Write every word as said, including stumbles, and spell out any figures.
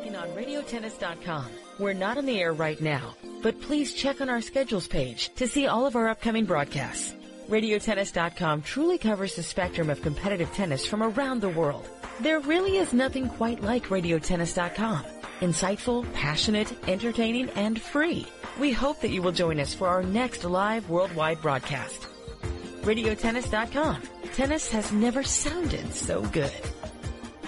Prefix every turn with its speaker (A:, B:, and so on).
A: broadcasting on radio tennis dot com. We're not on the air right now, but please check on our schedules page to see all of our upcoming broadcasts. radio tennis dot com truly covers the spectrum of competitive tennis from around the world. There really is nothing quite like radio tennis dot com. Insightful, passionate, entertaining, and free. We hope that you will join us for our next live worldwide broadcast. radio tennis dot com. Tennis has never sounded so good.